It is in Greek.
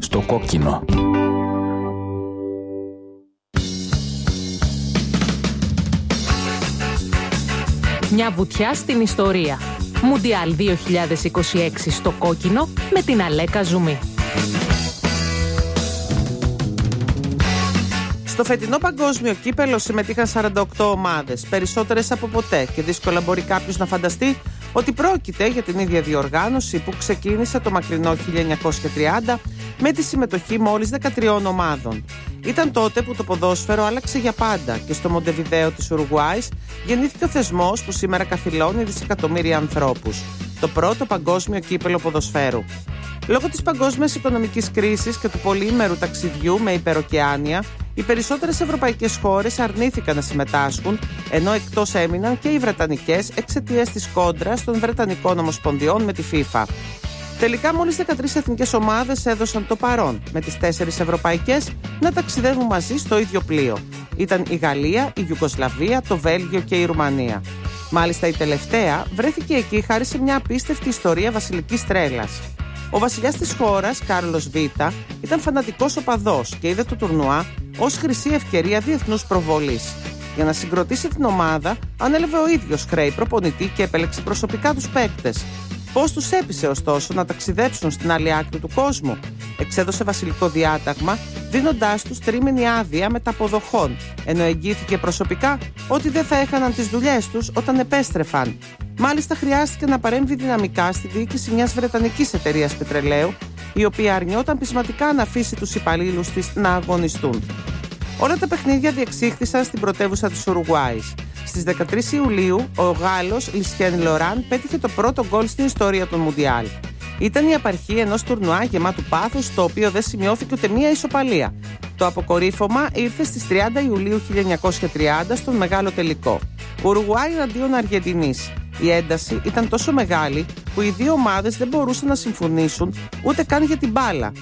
στο κόκκινο. Μια βουτιά στην ιστορία. Μουντιάλ 2026 στο κόκκινο με την Αλέκα Ζουμί. Στο φετινό παγκόσμιο κύπελο συμμετείχαν 48 ομάδες, περισσότερες από ποτέ, και δύσκολα μπορεί κάποιος να φανταστεί ότι πρόκειται για την ίδια διοργάνωση που ξεκίνησε το μακρινό 1930 με τη συμμετοχή μόλις 13 ομάδων. Ήταν τότε που το ποδόσφαιρο άλλαξε για πάντα και στο Μοντεβιδέο της Ουρουγουάης γεννήθηκε ο θεσμός που σήμερα καθυλώνει δισεκατομμύρια ανθρώπους. Το πρώτο παγκόσμιο κύπελο ποδοσφαίρου. Λόγω της παγκόσμιας οικονομικής κρίσης και του πολυήμερου ταξιδιού με υπεροκεάνια, οι περισσότερες ευρωπαϊκές χώρες αρνήθηκαν να συμμετάσχουν, ενώ εκτός έμειναν και οι βρετανικές εξαιτίας της κόντρας των βρετανικών ομοσπονδιών με τη FIFA. Τελικά μόλις 13 εθνικές ομάδες έδωσαν το παρόν, με τις 4 ευρωπαϊκές να ταξιδεύουν μαζί στο ίδιο πλοίο. Ήταν η Γαλλία, η Ιουγκοσλαβία, το Βέλγιο και η Ρουμανία. Μάλιστα η τελευταία βρέθηκε εκεί χάρη σε μια απίστευτη ιστορία βασιλικής τρέλας. Ο βασιλιάς της χώρας, Κάρλος Β, ήταν φανατικός οπαδός και είδε το τουρνουά ως χρυσή ευκαιρία διεθνούς προβολής. Για να συγκροτήσει την ομάδα, ανέλαβε ο ίδιος χρέη προπονητή και επέλεξε προσωπικά τους παίκτες. Πώς τους έπεισε ωστόσο να ταξιδέψουν στην άλλη άκρη του κόσμου? Εξέδωσε βασιλικό διάταγμα, δίνοντάς τους τρίμηνη άδεια μεταποδοχών, ενώ εγγύθηκε προσωπικά ότι δεν θα έχαναν τις δουλειές τους όταν επέστρεφαν. Μάλιστα χρειάστηκε να παρέμβει δυναμικά στη διοίκηση μιας βρετανικής εταιρείας πετρελαίου, η οποία αρνιόταν πεισματικά να αφήσει τους υπαλλήλους της να αγωνιστούν. Όλα τα παιχνίδια διεξήχθησαν στην πρωτεύουσα της Ουρουγουάης. Στις 13 Ιουλίου, ο Γάλλος Λισιέν Λοράν πέτυχε το πρώτο γκολ στην ιστορία των Μουντιάλ. Ήταν η απαρχή ενός τουρνουά γεμάτου πάθους, στο οποίο δεν σημειώθηκε ούτε μία ισοπαλία. Το αποκορύφωμα ήρθε στις 30 Ιουλίου 1930 στον μεγάλο τελικό. Ουρουγουάη εναντίον Αργεντινής. Η ένταση ήταν τόσο μεγάλη που οι δύο ομάδες δεν μπορούσαν να συμφωνήσουν ούτε καν για την μπάλα.